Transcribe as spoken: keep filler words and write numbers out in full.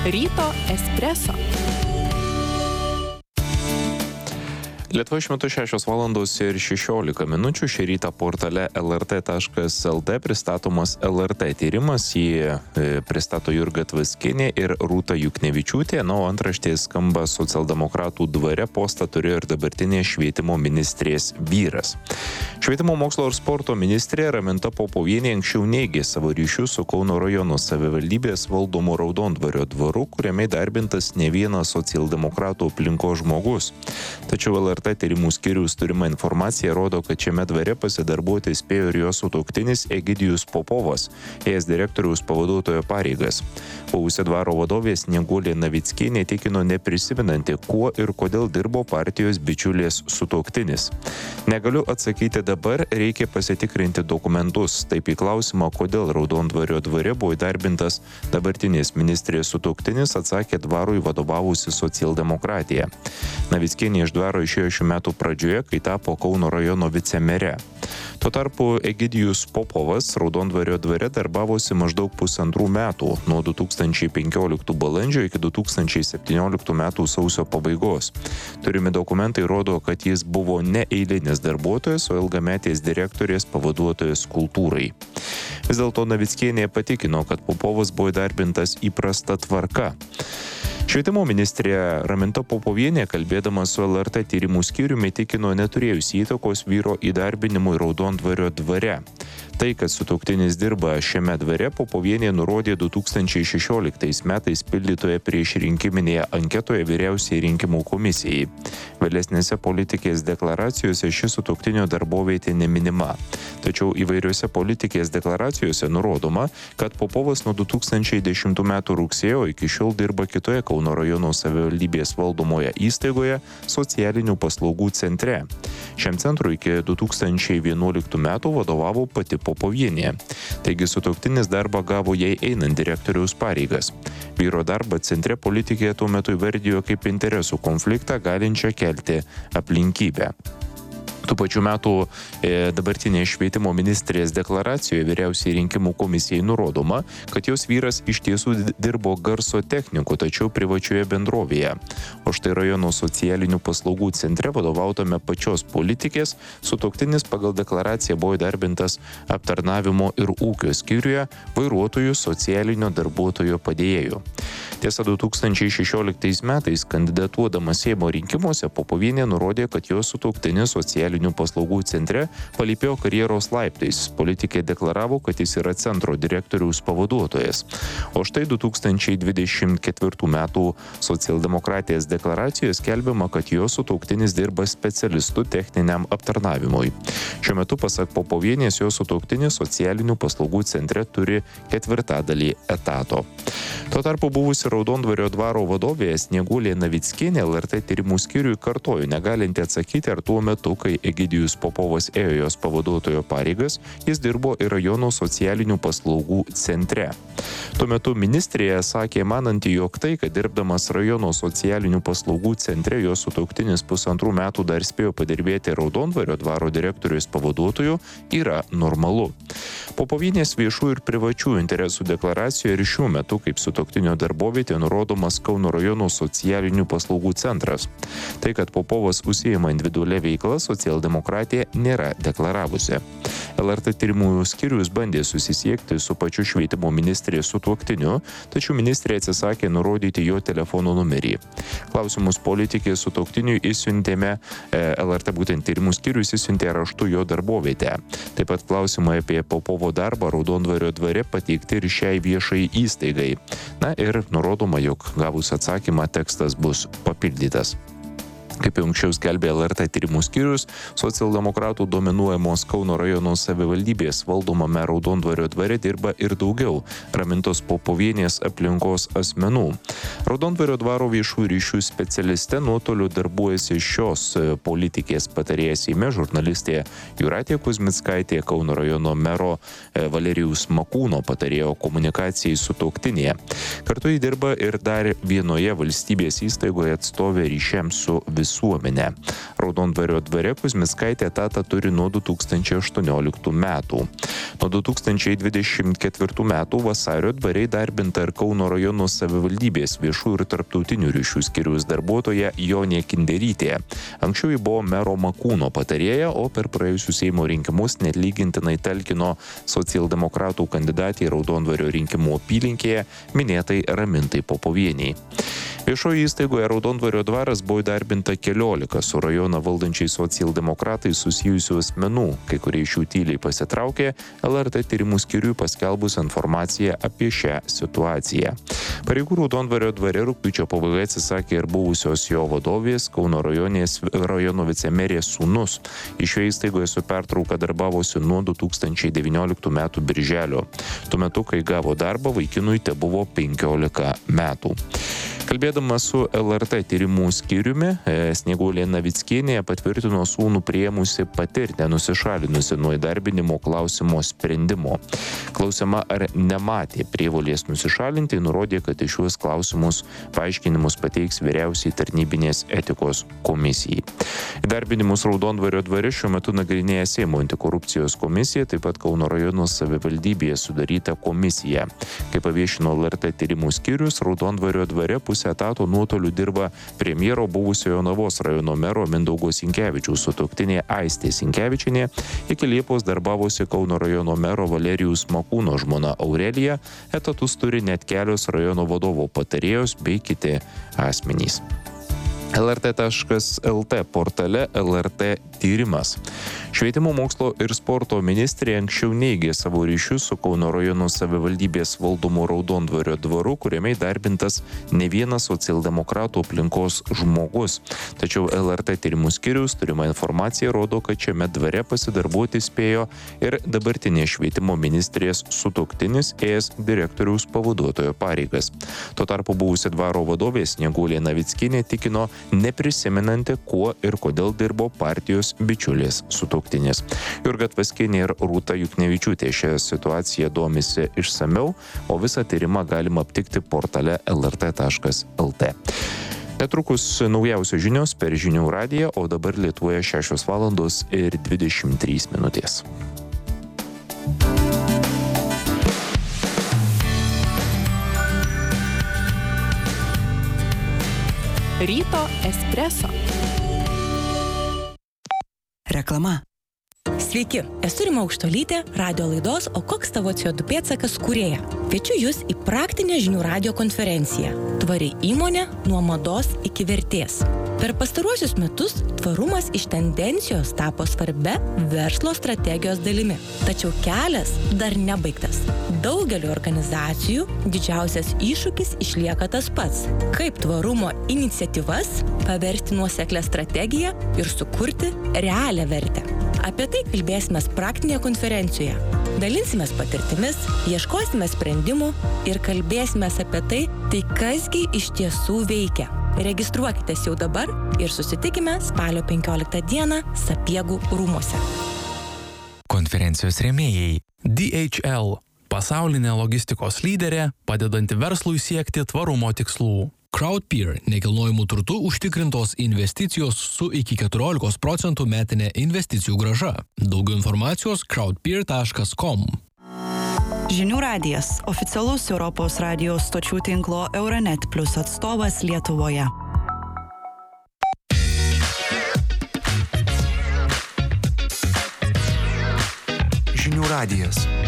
Ryto espreso. Lietuvoje šiuo metu šešios valandos ir šešiolika minučių. Šį rytą portale el er tė taškas el tė pristatomas el er tė tyrimas. Jį pristato Jurga Tvaskienė ir Rūta Juknevičiūtė. Na, o antraštėje skamba: socialdemokratų dvare postą turėjo ir dabartinė švietimo ministrės vyras. Švietimo mokslo ir sporto ministrė Raminta Popovienė anksčiau neigė savo ryšius su Kauno rajono savivaldybės valdomu Raudondvario dvaru, kuriame įdarbintas ne vienas socialdemokratų aplinkos žmogus. Tačiau el er tė tyrimų skyriaus turima informacija rodo, kad šiame dvare pasidarbuoti spėjo ir jo sutuoktinis Egidijus Popovas, ėjęs direktoriaus pavaduotojo pareigas. Buvusio dvaro vadovė Snieguolė Navickienė tikino neprisimenanti, kuo ir kodėl dirbo partijos bičiulės sutuoktinis. Negaliu atsakyti dabar, reikia pasitikrinti dokumentus. Taip į klausimą, kodėl Raudondvario dvare buvo įdarbintas dabartinės ministrės sutuoktinis, atsakė dvarui vadovavusi socialdemokratija. Navickienė iš dvaro išėjo šių metų pradžioje, kai tapo Kauno rajono vicemere. Tuo tarpu Egidijus Popovas Raudondvario dvare darbavosi maždaug pusantrų metų, nuo du tūkstančiai penkioliktų balandžio iki du tūkstančiai septynioliktų metų sausio pabaigos. Turimi dokumentai rodo, kad jis buvo ne eilinis darbuotojas, o ilgametės direktorės pavaduotojas kultūrai. Vis dėlto Navickienė patikino, kad Popovas buvo įdarbintas įprasta tvarka. Švietimo ministrė Raminta Popovienė, kalbėdama su el er tė tyrimų skyriumi, tikino neturėjusi įtakos vyro įdarbinimui Raudondvario dvare. Tai, kad sutuoktinis dirba šiame dvare, Popovienė nurodė du tūkstančiai šešioliktais metais pildytoje priešrinkiminėje anketoje vyriausiai rinkimų komisijai. Vėlesnėse politikės deklaracijose ši sutuoktinio darbovietė neminima. Tačiau įvairiose politikės deklaracijose nurodoma, kad Popovas nuo du tūkstančiai dešimtų metų rugsėjo iki šiol dirba kitoje Kauno rajono savivaldybės valdomoje įstaigoje socialinių paslaugų centre. Šiam centrui iki du tūkstančiai vienuoliktų metų vadovavo pati Popovienė. Taigi sutuoktinis darbą gavo jai einant direktoriaus pareigas. Vyro darbą centre politikė tuo metu įvardijo kaip interesų konfliktą galinčią kelti aplinkybę. Tų pačių metų e, dabartinė švietimo ministrės deklaracijoje vyriausiai rinkimų komisijai nurodoma, kad jos vyras iš tiesų dirbo garso techniku, tačiau privačioje bendrovėje. O štai rajono socialinių paslaugų centre vadovautame pačios politikės sutuoktinis pagal deklaraciją buvo įdarbintas aptarnavimo ir ūkio skyriuje vairuotojų socialinio darbuotojo padėjėjų. Tiesa, du tūkstančiai šešioliktais metais kandidatuodama Seimo rinkimuose Popovienė nurodė, kad jos sutuoktinis socialinių paslaugų centre palypėjo karjeros laiptais. Politikė deklaravo, kad jis yra centro direktoriaus pavaduotojas. O štai du tūkstančiai dvidešimt ketvirtų metų socialdemokratijos deklaracijoje skelbiama, kad jos sutuoktinis dirba specialistu techniniam aptarnavimui. Šiuo metu, pasak Popovienės, jos sutuoktinis socialinių paslaugų centre turi ketvirtadalį etato. Tuo tarpu buvusi Raudondvario dvaro vadovė Snieguolė Navickienė el er tė tyrimų skyriui kartojo, negalinti atsakyti, ar tuo metu, kai Egidijus Popovas ėjo jos pavaduotojo pareigas, jis dirbo ir rajono socialinių paslaugų centre. Tuo metu ministrėje sakė mananti, jog tai, kad dirbdamas rajono socialinių paslaugų centre jos sutuoktinis pusantrų metų dar spėjo padirbėti Raudondvario dvaro direktorius pavaduotoju, yra normalu. Popovienės viešų ir privačių interesų deklaracijoje ir šiuo metu kaip sutuoktinio darbovietė nurodomas Kauno rajono socialinių paslaugų centras. Tai, kad Popovas užsiima individualią veiklą, socialdemokratija nėra deklaravusi. el er tė tyrimų skyrius bandė susisiekti su pačiu švietimo ministrės sutuoktiniu, tačiau ministrė atsisakė nurodyti jo telefono numerį. Klausimus politikės sutuoktiniui išsiuntėme, el er tė būtent tyrimų skyrius išsiuntė raštu jo darbovietę. Taip pat klausimai apie Popovo darbą Raudondvario dvare pateikti ir šiai viešai įstaigai. Na ir nurodoma, jog gavus atsakymą tekstas bus papildytas. Kaip jau anksčiau skelbė el er tė tyrimų skyrius, socialdemokratų dominuojamos Kauno rajono savivaldybės valdomame Raudondvario dvare dirba ir daugiau Ramintos Popovienės aplinkos asmenų. Raudondvario dvaro viešų ryšių specialiste nuotoliu darbuojasi šios politikės patarėjas Seime žurnalistė Jūratė Kuzmickaitė, Kauno rajono mero Valerijaus Makūno patarėjo komunikacijai sutuoktinėje. Kartu jį dirba ir dar vienoje valstybės įstaigoje atstovė ryšiams su visuomenė. visuomenę. Raudondvario dvare Kuzmickaitė etatą turi nuo du tūkstančiai aštuonioliktų metų. Nuo du tūkstančiai dvidešimt ketvirtų metų vasario dvare įdarbinta ir Kauno rajono savivaldybės viešų ir tarptautinių ryšių skyriaus darbuotoja Jonė Kinderytė. Anksčiau ji buvo mero Makūno patarėja, o per praėjusius Seimo rinkimus neatlygintinai talkino socialdemokratų kandidatė į Raudondvario rinkimų apylinkėje minėtai Ramintai Popovieniai. Viešoje įstaigoje Raudondvario dvaras buvo įdarbinta keliolika su rajoną valdančiais socialdemokratais susijusių asmenų, kai kurie iš jų tyliai pasitraukė L R T tyrimų skyriui paskelbus informaciją apie šią situaciją. Pareigų Raudondvario dvare rugpjūčio pabaigoje atsisakė ir buvusios jo vadovės Kauno rajonės, rajono vicemerės sūnus. Iš šioje įstaigoje su pertrauka darbavosi nuo du tūkstančiai devynioliktų metų birželio. Tuo metu, kai gavo darbą, vaikinui tebuvo penkiolika metų. Kalbėdama su L R T tyrimų skyriumi, Snieguolė Navickienė patvirtino sūnų priėmusi pati ir nenusišalinusi nuo įdarbinimo klausimo sprendimo. Klausiama, ar nematė prievolės nusišalinti, nurodė, kad iš šiuos klausimus paaiškinimus pateiks vyriausiai tarnybinės etikos komisijai. Įdarbinimus Raudondvario dvare šiuo metu nagrinėja Seimo antikorupcijos komisija, taip pat Kauno rajono savivaldybėje sudaryta komisija. Kaip paviešino L R T tyrimų skyrius, Raudondvario dvare pusė etato nuotoliu dirba premjero buvusio Jonavos rajono mero Mindaugo Sinkevičiaus sutuoktinė Aistė Sinkevičienė, iki Liepos darbavosi Kauno rajono mero Valerijus Makūno žmona Aurelija, etatus turi net kelios rajono vadovo patarėjos bei kiti asmenys. L R T taškas L T portale L R T tyrimas. Švietimo mokslo ir sporto ministrė anksčiau neigė savo ryšius su Kauno rajono savivaldybės valdomu Raudondvario dvaru, kuriame įdarbintas ne vienas socialdemokratų aplinkos žmogus. Tačiau L R T tyrimų skyriaus turima informacija rodo, kad šiame dvare pasidarbuoti spėjo ir dabartinė švietimo ministrės sutuoktinis ėjęs direktoriaus pavaduotojo pareigas. Tuo tarpu buvusi dvaro vadovė Snieguolė Navickienė tikino, neprisimenanti, kuo ir kodėl dirbo partijos bičiulės sutuoktinis. Jurga Tvaskienė ir Rūta Juknevičiūtė šią situaciją domisi išsamiau, o visą tyrimą galima aptikti portale L R T taškas L T. Netrukus naujausios žinios per žinių radiją, o dabar Lietuvoje šešios valandos ir dvidešimt trys minutės. Ryto espreso. Reklama. Sveiki, esu Rima Aukštuolytė, radio laidos O koks tavo C O du pėdsakas kūrėja. Kviečiu jūs į praktinę žinių radijo konferenciją Tvari įmonė nuo mados iki vertės. Per pastaruosius metus tvarumas iš tendencijos tapo svarbia verslo strategijos dalimi. Tačiau kelias dar nebaigtas. Daugeliu organizacijų didžiausias iššūkis išlieka tas pats. Kaip tvarumo iniciatyvas paversti nuoseklią strategiją ir sukurti realią vertę. Apie tai kalbėsime praktinėje konferencijoje. Dalinsimės patirtimis, ieškosime sprendimų ir kalbėsime apie tai, tai kasgi iš tiesų veikia. Registruokitės jau dabar ir susitikime spalio penkioliktą dieną Sapiegų rūmuose. Konferencijos rėmėjai D H L – pasaulinė logistikos lyderė, padedanti verslui siekti tvarumo tikslų. Crowdpeer – nekilnojamų turtų užtikrintos investicijos su iki keturiolikos procentų metinė investicijų grąža. Daugiau informacijos crowdpeer taškas com. Žinių radijas – oficialus Europos radijos stočių tinklo Euronet Plus atstovas Lietuvoje. Žinių radijas.